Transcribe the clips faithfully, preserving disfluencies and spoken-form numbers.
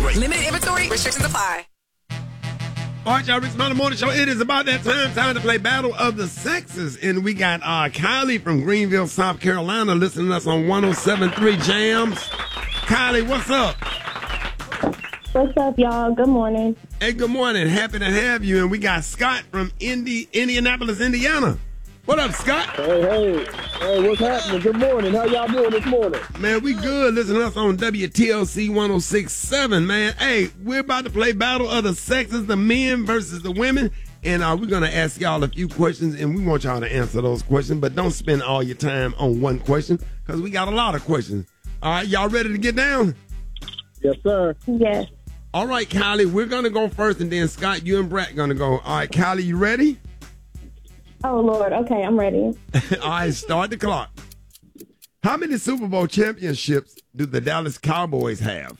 great. Limited inventory. Restrictions apply. All right, y'all, Rick's Mountain Morning Show. It is about that time. Time to play Battle of the Sexes. And we got uh, Kylie from Greenville, South Carolina, listening to us on one oh seven point three Jams. Kylie, what's up? What's up, y'all? Good morning. Hey, good morning. Happy to have you. And we got Scott from Indi- Indianapolis, Indiana. What up, Scott? Hey, hey. Hey, what's happening? Good morning. How y'all doing this morning? Man, we good. Listen to us on W T L C one oh six point seven, man. Hey, we're about to play Battle of the Sexes, the men versus the women. And uh, we're going to ask y'all a few questions, and we want y'all to answer those questions. But don't spend all your time on one question, because we got a lot of questions. All right, y'all ready to get down? Yes, sir. Yes. All right, Kylie, we're going to go first, and then Scott, you and Brett going to go. All right, Kylie, you ready? Oh, Lord. Okay, I'm ready. All right, start the clock. How many Super Bowl championships do the Dallas Cowboys have?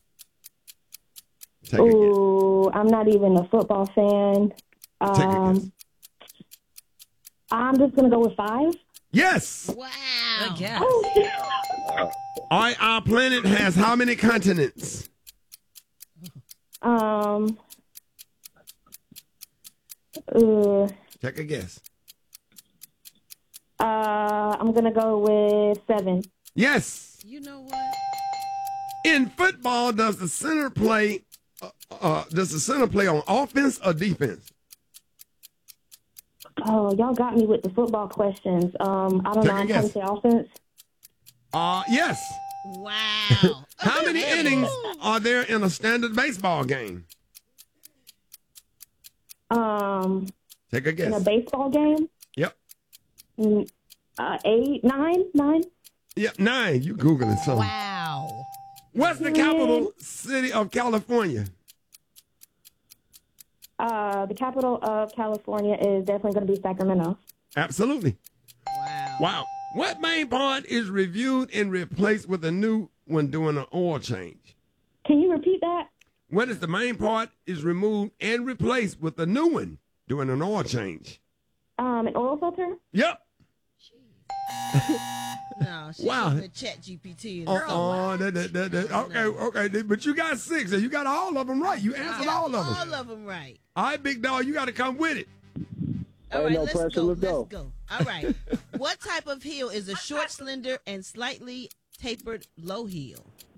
Take a Ooh, I'm not even a football fan. guess. Take a Um, guess. I'm just going to go with five. Yes. Wow. I guess. Oh, All right, our planet has how many continents? um, uh, Take a guess. uh, I'm going to go with seven. Yes. You know what? In football, does the center play? Uh, uh, does the center play on offense or defense? Oh, y'all got me with the football questions. Um, I don't Take know. a I'm guess. going to say offense. Uh, yes. Wow. How many innings are there in a standard baseball game? Um, Take a in a guess. baseball game, Yep. mm, uh, eight, nine, nine. Yep. Nine. You googling something? Wow. What's the capital city of California? Uh, the capital of California is definitely going to be Sacramento. Absolutely. Wow. Wow. What main part is reviewed and replaced with a new one during an oil change? Can you repeat that? What is the main part is removed and replaced with a new one during an oil change? Um, an oil filter? Yep. No, she Wow. wow. Chat G P T. Uh, uh, that, that, that, that, okay, okay. But you got six, and you got all of them right. You answered all of them. All of them right. All right, big dog, you got to come with it. All Ain't right, no let's pressure, go. let's Let's go. go. All right. What type of heel is a short, slender, and slightly tapered low heel?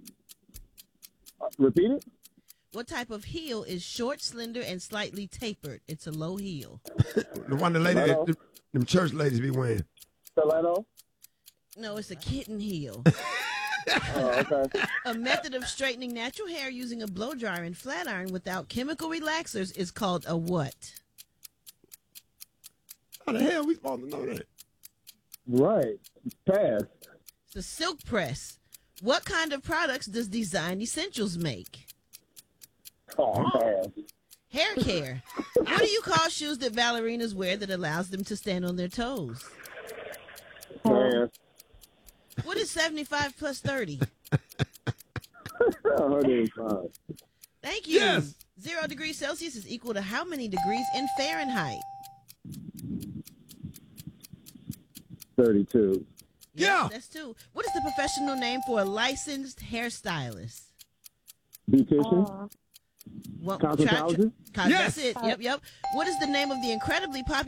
Repeat it. What type of heel is short, slender, and slightly tapered? It's a low heel. The one the lady, Hello? them, them church ladies be wearing. Stiletto. No, it's a kitten heel. Oh, okay. A method of straightening natural hair using a blow dryer and flat iron without chemical relaxers is called a what? How the hell we supposed to know that? Right. Pass. It's a silk press. What kind of products does Design Essentials make? Oh, pass. Hair care. What do you call shoes that ballerinas wear that allows them to stand on their toes? Pass. What is seventy-five plus thirty? one hundred five. Thank you. Yes. Zero degrees Celsius is equal to how many degrees in Fahrenheit? thirty-two. Yeah. That's two. What is the professional name for a licensed hairstylist? Beautician. Uh, What, Cosmetologist? Cos- Yes. That's it. Yep, yep. What is the name of the incredibly popular